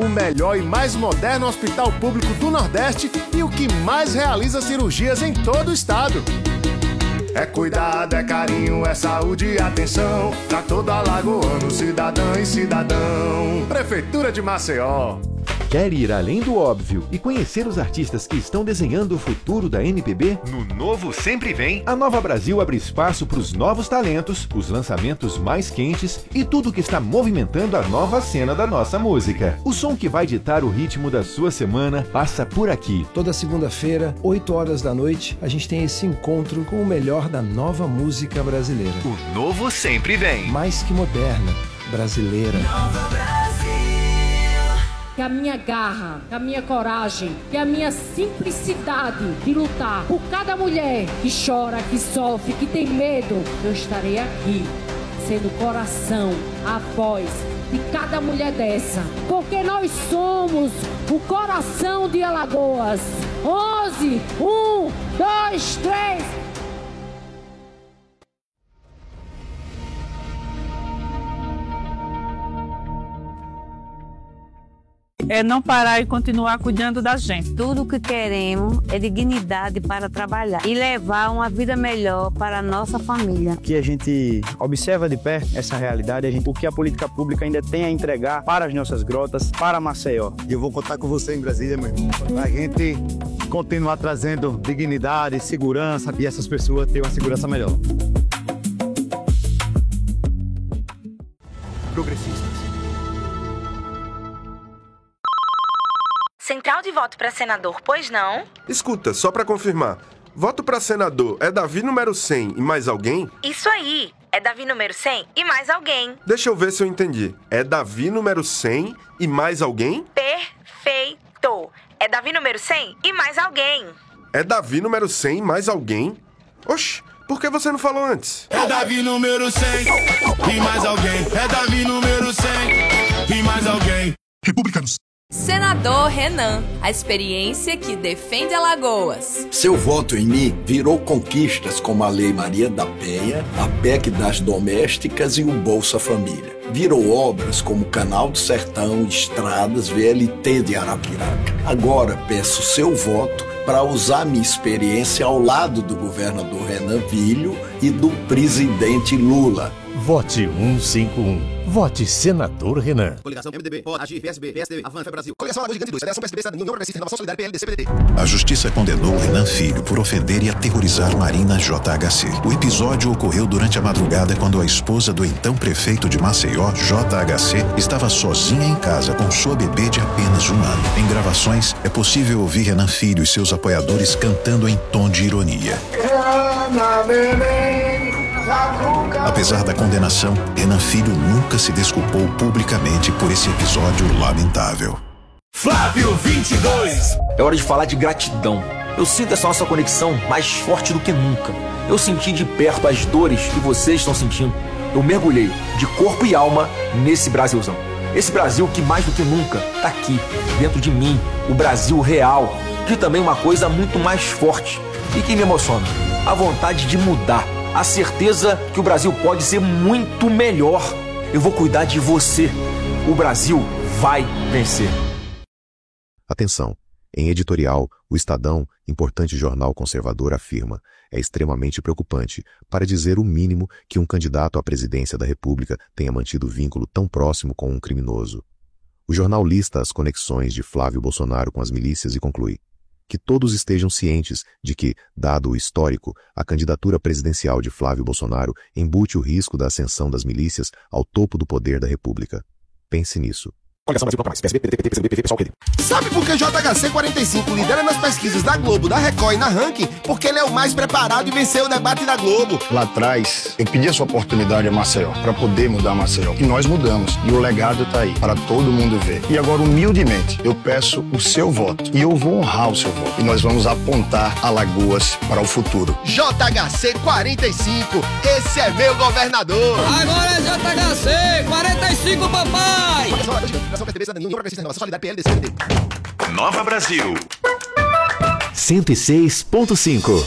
o melhor e mais moderno hospital público do Nordeste e o que mais realiza cirurgias em todo o estado. É cuidado, é carinho, é saúde e atenção pra todo alagoano, cidadã e cidadão. Prefeitura de Maceió. Quer ir além do óbvio e conhecer os artistas que estão desenhando o futuro da MPB? No Novo Sempre Vem, a Nova Brasil abre espaço para os novos talentos, os lançamentos mais quentes e tudo que está movimentando a nova cena da nossa música. O som que vai ditar o ritmo da sua semana passa por aqui. Toda segunda-feira, 8 horas da noite, a gente tem esse encontro com o melhor da nova música brasileira. O Novo Sempre Vem. Mais que moderna, brasileira. Nova Brasil. Que a minha garra, que a minha coragem, que a minha simplicidade de lutar por cada mulher que chora, que sofre, que tem medo, eu estarei aqui, sendo o coração, a voz de cada mulher dessa. Porque nós somos o coração de Alagoas. 11, 1, 2, 3... É não parar e continuar cuidando da gente. Tudo o que queremos é dignidade para trabalhar e levar uma vida melhor para a nossa família. Que a gente observa de perto essa realidade, o que a política pública ainda tem a entregar para as nossas grotas, para Maceió. E eu vou contar com você em Brasília, meu irmão. A gente continuar trazendo dignidade, segurança e essas pessoas terem uma segurança melhor. Progressistas. Central de voto para senador, pois não? Escuta, só para confirmar. Voto para senador é Davi número 100 e mais alguém? Isso aí, é Davi número 100 e mais alguém. Deixa eu ver se eu entendi. É Davi número 100 e mais alguém? Perfeito! É Davi número 100 e mais alguém. É Davi número 100 e mais alguém? Oxi, por que você não falou antes? É Davi número 100 e mais alguém. É Davi número 100 e mais alguém. Republicanos. Senador Renan, a experiência que defende Alagoas. Seu voto em mim virou conquistas como a Lei Maria da Penha, a PEC das domésticas e o Bolsa Família. Virou obras como Canal do Sertão, estradas, VLT de Arapiraca. Agora peço seu voto para usar minha experiência ao lado do governador Renan Filho e do presidente Lula. Vote 151. Vote Senador Renan. Coligação MDB, POD, AGIR, PSB, PSDB, Avança Brasil. Coligação Alagoas Gigante 2, Federação PSDB, Cidadania, União Progressista, Renovação Solidária, PL, DC, PDT. A justiça condenou Renan Filho por ofender e aterrorizar Marina JHC. O episódio ocorreu durante a madrugada quando a esposa do então prefeito de Maceió, JHC, estava sozinha em casa com sua bebê de apenas 1 ano. Em gravações, é possível ouvir Renan Filho e seus apoiadores cantando em tom de ironia. Apesar da condenação, Renan Filho nunca se desculpou publicamente por esse episódio lamentável. Flávio 22. É hora de falar de gratidão. Eu sinto essa nossa conexão mais forte do que nunca. Eu senti de perto as dores que vocês estão sentindo. Eu mergulhei de corpo e alma nesse Brasilzão. Esse Brasil que mais do que nunca tá aqui, dentro de mim, o Brasil real. E também uma coisa muito mais forte e que me emociona, a vontade de mudar. A certeza que o Brasil pode ser muito melhor. Eu vou cuidar de você. O Brasil vai vencer. Atenção! Em editorial, o Estadão, importante jornal conservador, afirma: é extremamente preocupante, para dizer o mínimo, que um candidato à presidência da República tenha mantido vínculo tão próximo com um criminoso. O jornal lista as conexões de Flávio Bolsonaro com as milícias e conclui: que todos estejam cientes de que, dado o histórico, a candidatura presidencial de Flávio Bolsonaro embute o risco da ascensão das milícias ao topo do poder da República. Pense nisso. Coligação Brasil mais. PSB, PDT, PCB, PV, PSOL, Sabe por que JHC 45 lidera nas pesquisas da Globo, da Record e na Ranking? Porque ele é o mais preparado e venceu o debate da Globo. Lá atrás, eu pedi essa oportunidade a Maceió, para poder mudar Maceió. E nós mudamos. E o legado tá aí, para todo mundo ver. E agora, humildemente, eu peço o seu voto. E eu vou honrar o seu voto. E nós vamos apontar Alagoas para o futuro. JHC 45, esse é meu governador. Agora é JHC 45, papai! Nova Brasil 106.5.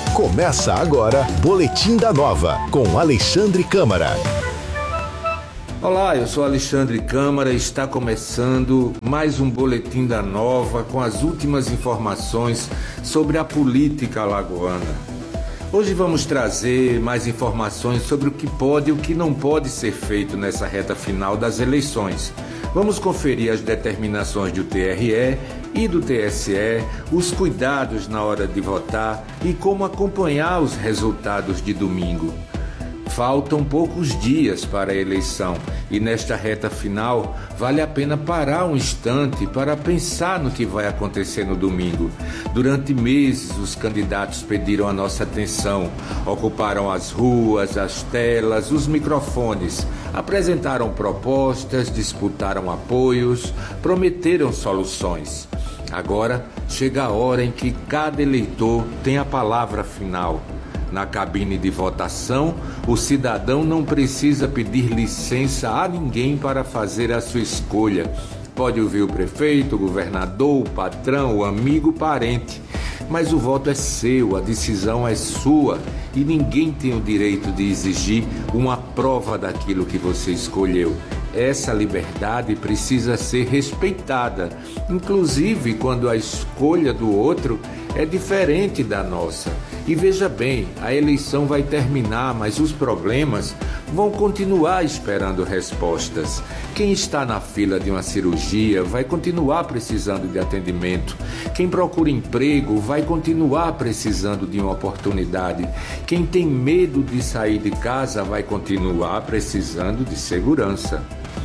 Começa agora Boletim da Nova, com Alexandre Câmara. Olá, eu sou Alexandre Câmara e está começando mais um Boletim da Nova com as últimas informações sobre a política alagoana. Hoje vamos trazer mais informações sobre o que pode e o que não pode ser feito nessa reta final das eleições. Vamos conferir as determinações do TRE e do TSE, os cuidados na hora de votar e como acompanhar os resultados de domingo. Faltam poucos dias para a eleição e nesta reta final vale a pena parar um instante para pensar no que vai acontecer no domingo. Durante meses os candidatos pediram a nossa atenção, ocuparam as ruas, as telas, os microfones, apresentaram propostas, disputaram apoios, prometeram soluções. Agora chega a hora em que cada eleitor tem a palavra final. Na cabine de votação, o cidadão não precisa pedir licença a ninguém para fazer a sua escolha. Pode ouvir o prefeito, o governador, o patrão, o amigo, o parente. Mas o voto é seu, a decisão é sua e ninguém tem o direito de exigir uma prova daquilo que você escolheu. Essa liberdade precisa ser respeitada, inclusive quando a escolha do outro é diferente da nossa. E veja bem, a eleição vai terminar, mas os problemas vão continuar esperando respostas. Quem está na fila de uma cirurgia vai continuar precisando de atendimento. Quem procura emprego vai continuar precisando de uma oportunidade. Quem tem medo de sair de casa vai continuar precisando de segurança.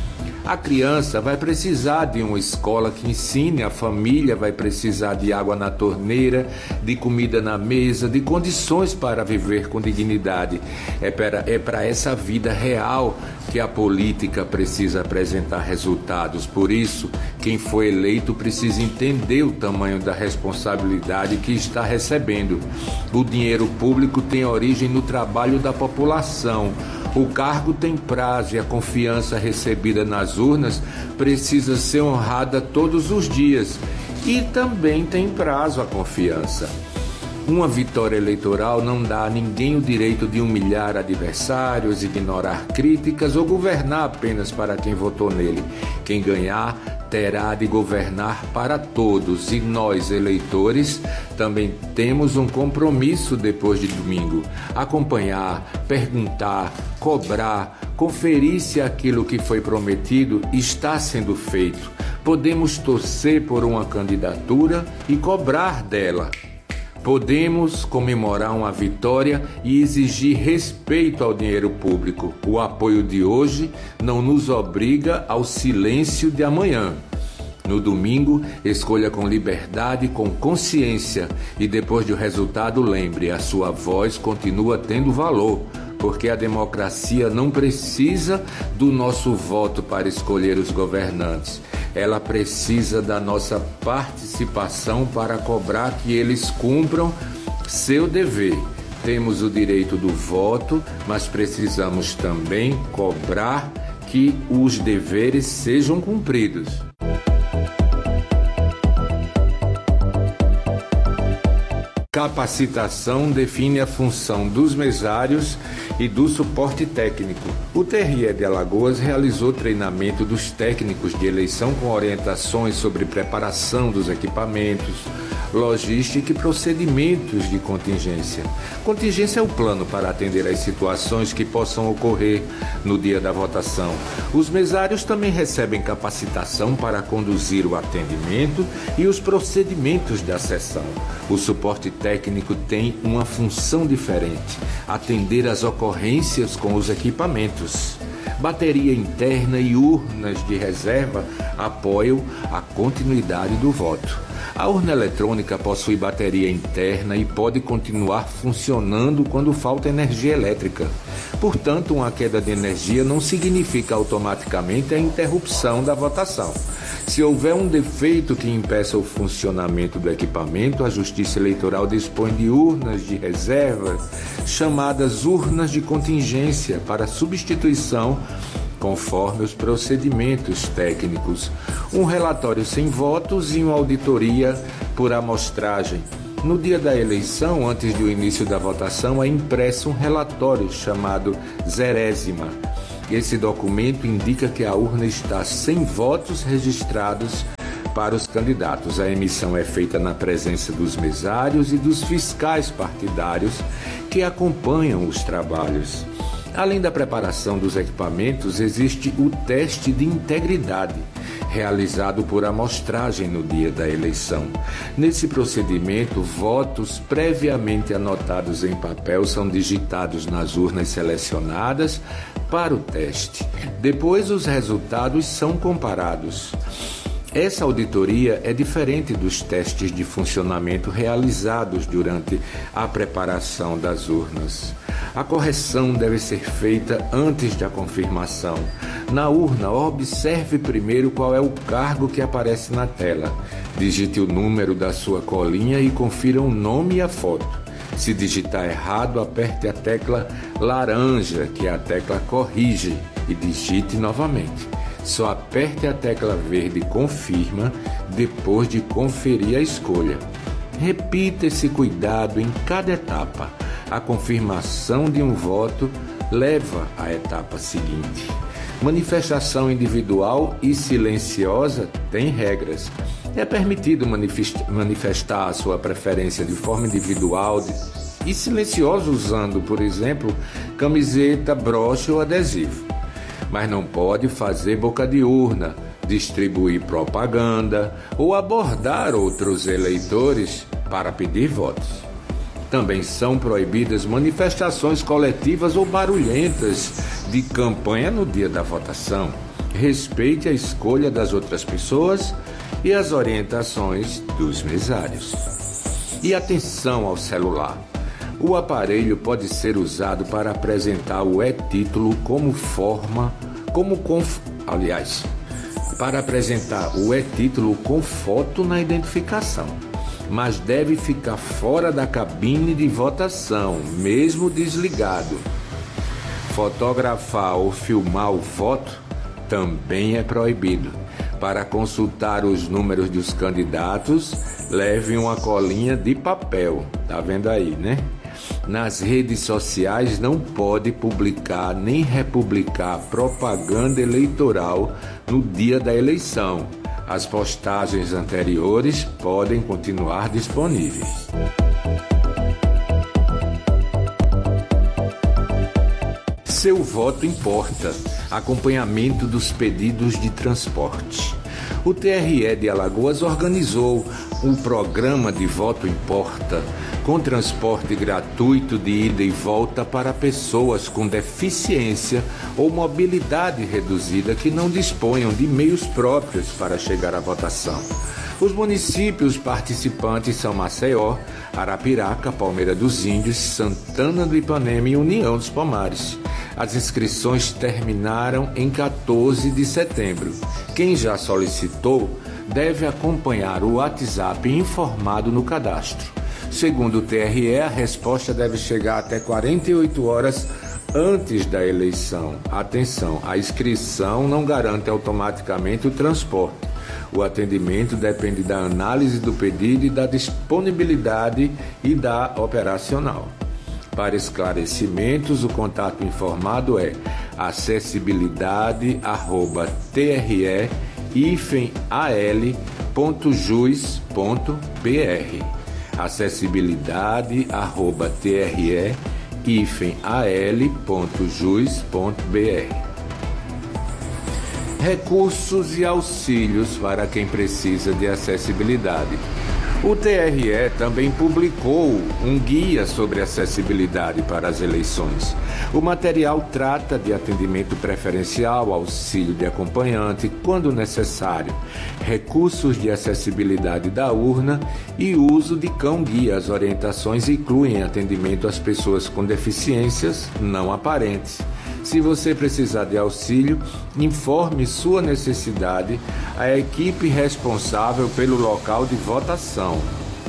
A criança vai precisar de uma escola que ensine, a família vai precisar de água na torneira, de comida na mesa, de condições para viver com dignidade. É para essa vida real que a política precisa apresentar resultados. Por isso, quem foi eleito precisa entender o tamanho da responsabilidade que está recebendo. O dinheiro público tem origem no trabalho da população. O cargo tem prazo e a confiança recebida nas urnas precisa ser honrada todos os dias. E também tem prazo a confiança. Uma vitória eleitoral não dá a ninguém o direito de humilhar adversários, ignorar críticas ou governar apenas para quem votou nele. Quem ganhar terá de governar para todos e nós, eleitores, também temos um compromisso depois de domingo. Acompanhar, perguntar, cobrar, conferir se aquilo que foi prometido está sendo feito. Podemos torcer por uma candidatura e cobrar dela. Podemos comemorar uma vitória e exigir respeito ao dinheiro público. O apoio de hoje não nos obriga ao silêncio de amanhã. No domingo, escolha com liberdade e com consciência. E depois do resultado, lembre, a sua voz continua tendo valor. Porque a democracia não precisa do nosso voto para escolher os governantes. Ela precisa da nossa participação para cobrar que eles cumpram seu dever. Temos o direito do voto, mas precisamos também cobrar que os deveres sejam cumpridos. Capacitação define a função dos mesários e do suporte técnico. O TRE de Alagoas realizou treinamento dos técnicos de eleição com orientações sobre preparação dos equipamentos, logística e procedimentos de contingência. Contingência é o plano para atender às situações que possam ocorrer no dia da votação. Os mesários também recebem capacitação para conduzir o atendimento e os procedimentos da sessão. O suporte técnico tem uma função diferente: atender às ocorrências com os equipamentos. Bateria interna e urnas de reserva apoiam a continuidade do voto. A urna eletrônica possui bateria interna e pode continuar funcionando quando falta energia elétrica. Portanto, uma queda de energia não significa automaticamente a interrupção da votação. Se houver um defeito que impeça o funcionamento do equipamento, a Justiça Eleitoral dispõe de urnas de reserva, chamadas urnas de contingência, para substituição conforme os procedimentos técnicos. Um relatório sem votos e uma auditoria por amostragem. No dia da eleição, antes do início da votação, é impresso um relatório chamado zerésima. Esse documento indica que a urna está sem votos registrados para os candidatos. A emissão é feita na presença dos mesários e dos fiscais partidários que acompanham os trabalhos. Além da preparação dos equipamentos, existe o teste de integridade, realizado por amostragem no dia da eleição. Nesse procedimento, votos previamente anotados em papel são digitados nas urnas selecionadas para o teste. Depois, os resultados são comparados. Essa auditoria é diferente dos testes de funcionamento realizados durante a preparação das urnas. A correção deve ser feita antes da confirmação. Na urna, observe primeiro qual é o cargo que aparece na tela. Digite o número da sua colinha e confira o nome e a foto. Se digitar errado, aperte a tecla laranja, que é a tecla corrige, e digite novamente. Só aperte a tecla verde confirma depois de conferir a escolha. Repita esse cuidado em cada etapa. A confirmação de um voto leva à etapa seguinte. Manifestação individual e silenciosa tem regras. É permitido manifestar a sua preferência de forma individual e silenciosa usando, por exemplo, camiseta, broche ou adesivo. Mas não pode fazer boca de urna, distribuir propaganda ou abordar outros eleitores para pedir votos. Também são proibidas manifestações coletivas ou barulhentas de campanha no dia da votação. Respeite a escolha das outras pessoas e as orientações dos mesários. E atenção ao celular. O aparelho pode ser usado para apresentar o e-título para apresentar o e-título com foto na identificação, mas deve ficar fora da cabine de votação, mesmo desligado. Fotografar ou filmar o voto também é proibido. Para consultar os números dos candidatos, leve uma colinha de papel. Tá vendo aí, né? Nas redes sociais não pode publicar nem republicar propaganda eleitoral no dia da eleição. As postagens anteriores podem continuar disponíveis. Seu voto importa. Acompanhamento dos pedidos de transporte. O TRE de Alagoas organizou um programa de Voto Importa, com transporte gratuito de ida e volta para pessoas com deficiência ou mobilidade reduzida que não disponham de meios próprios para chegar à votação. Os municípios participantes são Maceió, Arapiraca, Palmeira dos Índios, Santana do Ipanema e União dos Pomares. As inscrições terminaram em 14 de setembro. Quem já solicitou deve acompanhar o WhatsApp informado no cadastro. Segundo o TRE, a resposta deve chegar até 48 horas antes da eleição. Atenção, a inscrição não garante automaticamente o transporte. O atendimento depende da análise do pedido e da disponibilidade e da operacional. Para esclarecimentos, o contato informado é acessibilidade@tre-al.jus.br. acessibilidade@tre-al.jus.br. Recursos e auxílios para quem precisa de acessibilidade. O TRE também publicou um guia sobre acessibilidade para as eleições. O material trata de atendimento preferencial, auxílio de acompanhante, quando necessário, recursos de acessibilidade da urna e uso de cão-guia. As orientações incluem atendimento às pessoas com deficiências não aparentes. Se você precisar de auxílio, informe sua necessidade à equipe responsável pelo local de votação.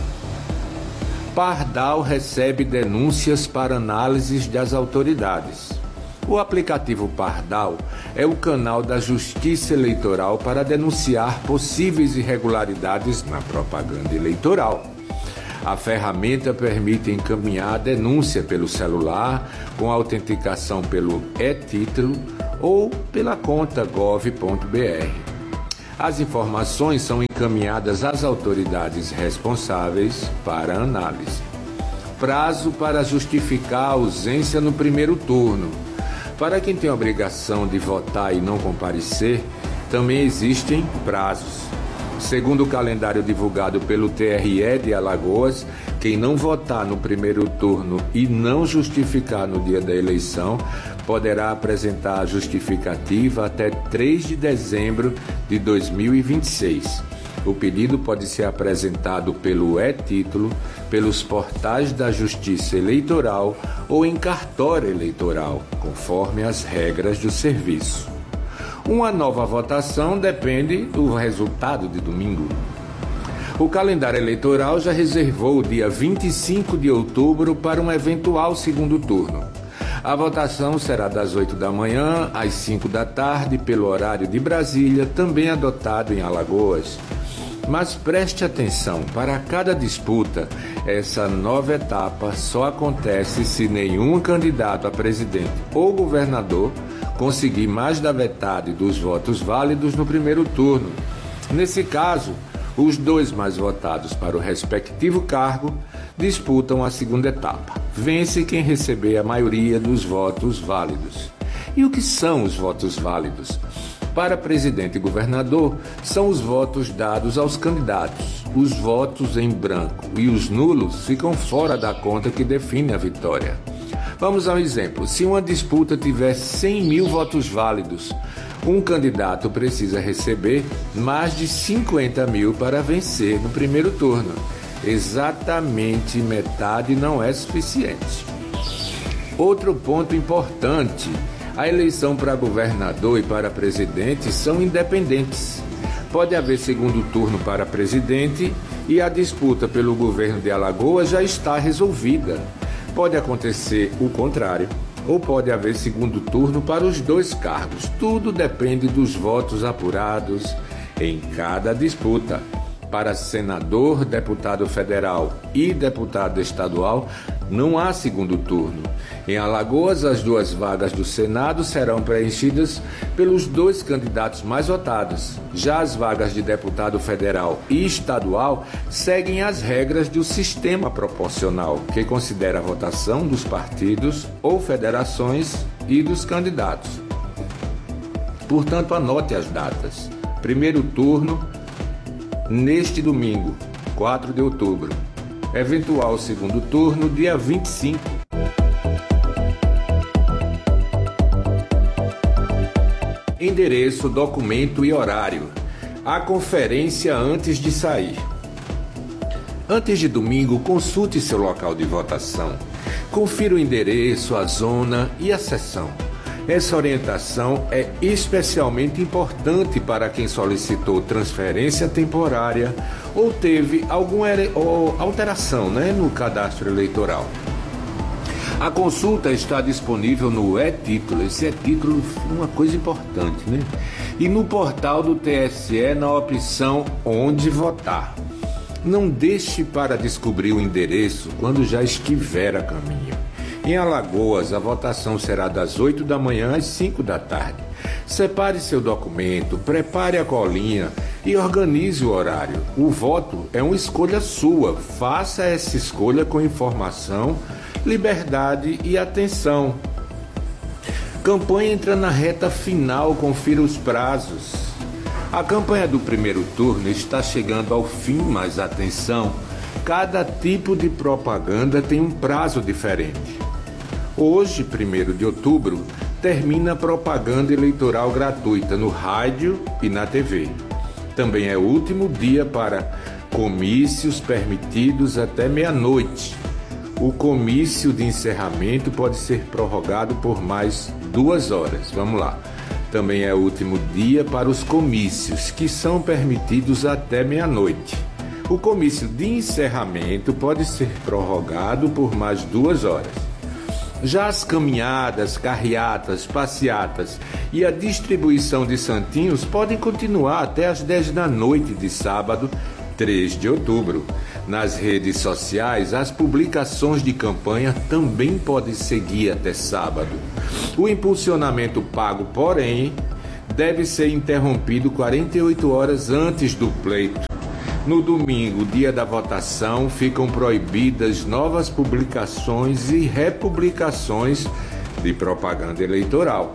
Pardal recebe denúncias para análises das autoridades. O aplicativo Pardal é o canal da Justiça Eleitoral para denunciar possíveis irregularidades na propaganda eleitoral. A ferramenta permite encaminhar a denúncia pelo celular, com autenticação pelo e-título ou pela conta gov.br. As informações são encaminhadas às autoridades responsáveis para análise. Prazo para justificar a ausência no primeiro turno. Para quem tem a obrigação de votar e não comparecer, também existem prazos. Segundo o calendário divulgado pelo TRE de Alagoas, quem não votar no primeiro turno e não justificar no dia da eleição, poderá apresentar a justificativa até 3 de dezembro de 2026. O pedido pode ser apresentado pelo e-título, pelos portais da Justiça Eleitoral ou em cartório eleitoral, conforme as regras do serviço. Uma nova votação depende do resultado de domingo. O calendário eleitoral já reservou o dia 25 de outubro para um eventual segundo turno. A votação será das 8 da manhã às 5 da tarde, pelo horário de Brasília, também adotado em Alagoas. Mas preste atenção, para cada disputa, essa nova etapa só acontece se nenhum candidato a presidente ou governador conseguir mais da metade dos votos válidos no primeiro turno. Nesse caso, os dois mais votados para o respectivo cargo disputam a segunda etapa. Vence quem receber a maioria dos votos válidos. E o que são os votos válidos? Para presidente e governador, são os votos dados aos candidatos. Os votos em branco e os nulos ficam fora da conta que define a vitória. Vamos ao exemplo. Se uma disputa tiver 100 mil votos válidos, um candidato precisa receber mais de 50 mil para vencer no primeiro turno. Exatamente metade não é suficiente. Outro ponto importante: a eleição para governador e para presidente são independentes. Pode haver segundo turno para presidente e a disputa pelo governo de Alagoas já está resolvida. Pode acontecer o contrário, ou pode haver segundo turno para os dois cargos. Tudo depende dos votos apurados em cada disputa. Para senador, deputado federal e deputado estadual, não há segundo turno. Em Alagoas, as duas vagas do Senado serão preenchidas pelos dois candidatos mais votados. Já as vagas de deputado federal e estadual seguem as regras do sistema proporcional, que considera a votação dos partidos ou federações e dos candidatos. Portanto, anote as datas. Primeiro turno, neste domingo, 4 de outubro. Eventual segundo turno, dia 25. Endereço, documento e horário. A conferência antes de sair. Antes de domingo, consulte seu local de votação. Confira o endereço, a zona e a sessão. Essa orientação é especialmente importante para quem solicitou transferência temporária ou teve alguma alteração no cadastro eleitoral. A consulta está disponível no e-título. Esse e-título é uma coisa importante, E no portal do TSE na opção Onde Votar. Não deixe para descobrir o endereço quando já estiver a caminho. Em Alagoas, a votação será das 8 da manhã às 5 da tarde. Separe seu documento, prepare a colinha e organize o horário. O voto é uma escolha sua. Faça essa escolha com informação, liberdade e atenção. Campanha entra na reta final, confira os prazos. A campanha do primeiro turno está chegando ao fim, mas atenção, cada tipo de propaganda tem um prazo diferente. Hoje, 1º de outubro, termina a propaganda eleitoral gratuita no rádio e na TV. Também é o último dia para comícios permitidos até meia-noite. O comício de encerramento pode ser prorrogado por mais 2 horas. Vamos lá. Também é o último dia para os comícios, que são permitidos até meia-noite. O comício de encerramento pode ser prorrogado por mais 2 horas. Já as caminhadas, carreatas, passeatas e a distribuição de santinhos podem continuar até às 10 da noite de sábado, 3 de outubro. Nas redes sociais, as publicações de campanha também podem seguir até sábado. O impulsionamento pago, porém, deve ser interrompido 48 horas antes do pleito. No domingo, dia da votação, ficam proibidas novas publicações e republicações de propaganda eleitoral.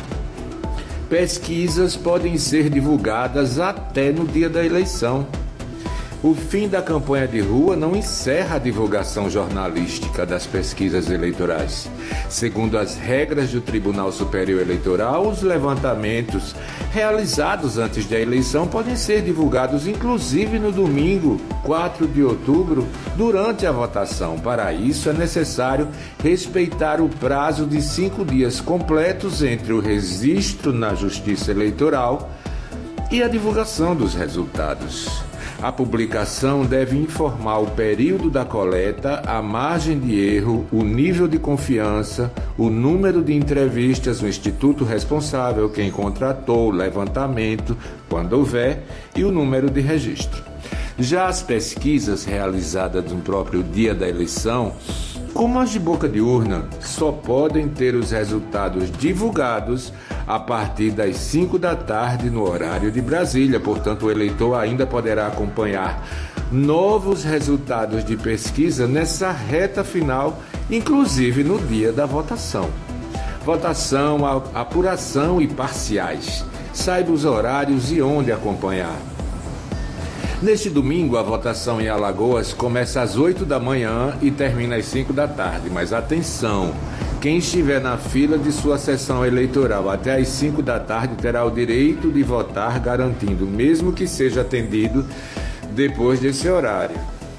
Pesquisas podem ser divulgadas até no dia da eleição. O fim da campanha de rua não encerra a divulgação jornalística das pesquisas eleitorais. Segundo as regras do Tribunal Superior Eleitoral, os levantamentos realizados antes da eleição podem ser divulgados inclusive no domingo, 4 de outubro, durante a votação. Para isso, é necessário respeitar o prazo de 5 dias completos entre o registro na Justiça Eleitoral e a divulgação dos resultados. A publicação deve informar o período da coleta, a margem de erro, o nível de confiança, o número de entrevistas, o instituto responsável, quem contratou o levantamento, quando houver, e o número de registro. Já as pesquisas realizadas no próprio dia da eleição, como as de boca de urna, só podem ter os resultados divulgados a partir das 5 da tarde no horário de Brasília. Portanto, o eleitor ainda poderá acompanhar novos resultados de pesquisa nessa reta final, inclusive no dia da votação. Votação, apuração e parciais. Saiba os horários e onde acompanhar. Neste domingo, a votação em Alagoas começa às 8 da manhã e termina às 5 da tarde. Mas atenção, quem estiver na fila de sua sessão eleitoral até às 5 da tarde terá o direito de votar, garantindo, mesmo que seja atendido depois desse horário.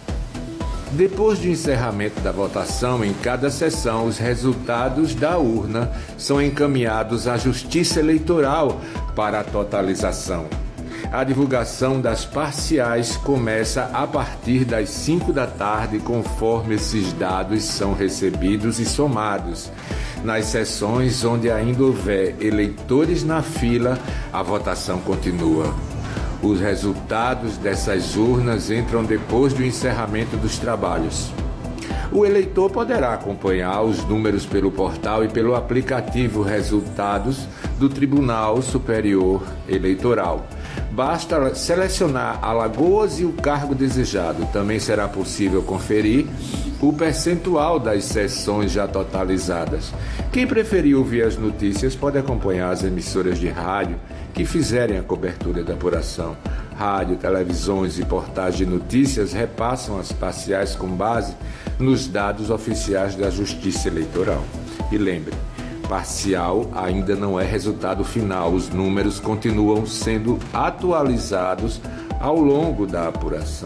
Depois do encerramento da votação, em cada sessão, os resultados da urna são encaminhados à Justiça Eleitoral para a totalização. A divulgação das parciais começa a partir das 5 da tarde, conforme esses dados são recebidos e somados. Nas sessões onde ainda houver eleitores na fila, a votação continua. Os resultados dessas urnas entram depois do encerramento dos trabalhos. O eleitor poderá acompanhar os números pelo portal e pelo aplicativo Resultados do Tribunal Superior Eleitoral. Basta selecionar Alagoas e o cargo desejado. Também será possível conferir o percentual das sessões já totalizadas. Quem preferir ouvir as notícias pode acompanhar as emissoras de rádio que fizerem a cobertura da apuração. Rádio, televisões e portais de notícias repassam as parciais com base nos dados oficiais da Justiça Eleitoral. E lembre, parcial ainda não é resultado final. Os números continuam sendo atualizados ao longo da apuração.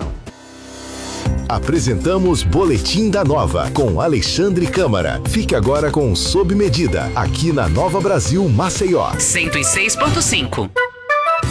Apresentamos Boletim da Nova com Alexandre Câmara. Fique agora com Sob Medida, aqui na Nova Brasil Maceió. 106.5.